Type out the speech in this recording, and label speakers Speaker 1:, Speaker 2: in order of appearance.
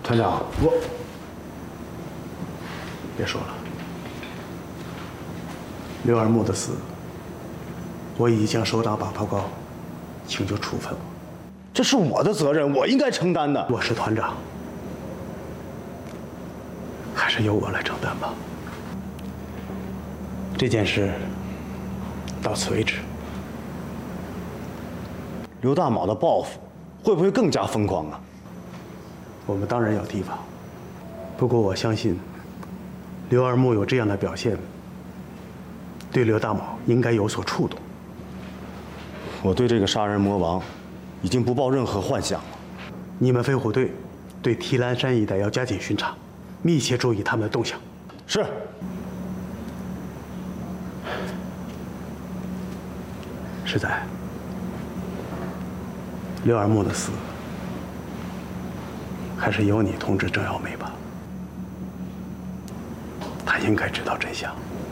Speaker 1: 团长，别说了。刘二木的死，我已将首长绑头高，请求处分我。
Speaker 2: 这是我的责任，我应该承担的。
Speaker 1: 我是团长，还是由我来承担吧。这件事到此为止。
Speaker 2: 刘大卯的报复会不会更加疯狂啊？
Speaker 1: 我们当然要提防，不过我相信，刘二木有这样的表现，对刘大卯应该有所触动。
Speaker 2: 我对这个杀人魔王已经不抱任何幻想了。
Speaker 1: 你们飞虎队对提篮山一带要加紧巡查，密切注意他们的动向。
Speaker 2: 是。
Speaker 1: 实在，刘二木的死，还是由你通知郑耀梅吧，她应该知道真相。